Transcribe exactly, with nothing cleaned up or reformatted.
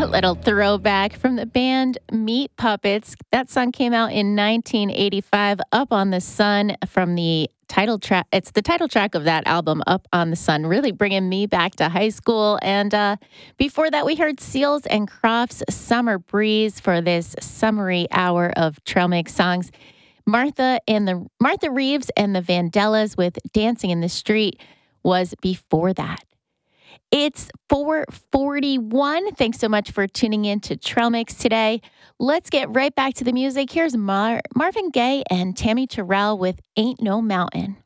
A little throwback from the band Meat Puppets. That song came out in nineteen eighty-five, Up on the Sun, from the title track. It's the title track of that album, Up on the Sun, really bringing me back to high school. And uh, before that, we heard Seals and Crofts' Summer Breeze for this summery hour of Trail Mix songs. Martha and the Martha Reeves and the Vandellas with Dancing in the Street was before that. It's four forty-one. Thanks so much for tuning in to Trail Mix today. Let's get right back to the music. Here's Mar- Marvin Gaye and Tammy Terrell with Ain't No Mountain.